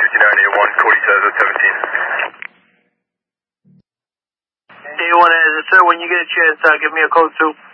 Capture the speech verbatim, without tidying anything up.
seventy-nine A one, Cody Cesar seventeen. A one Azure, sir, when you get a chance, uh, give me a code too.